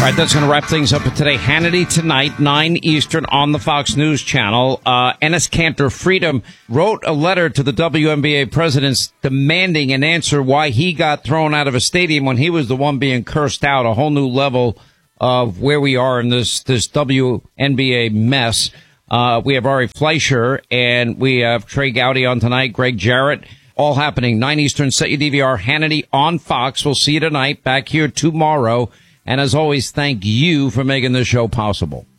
right, that's going to wrap things up for today. Hannity tonight, 9 Eastern on the Fox News Channel. Enes Kanter Freedom wrote a letter to the WNBA presidents demanding an answer why he got thrown out of a stadium when he was the one being cursed out. A whole new level of where we are in this WNBA mess. We have Ari Fleischer and we have Trey Gowdy on tonight, Greg Jarrett. All happening 9 Eastern. Set your DVR. Hannity on Fox. We'll see you tonight. Back here tomorrow. And as always, thank you for making this show possible.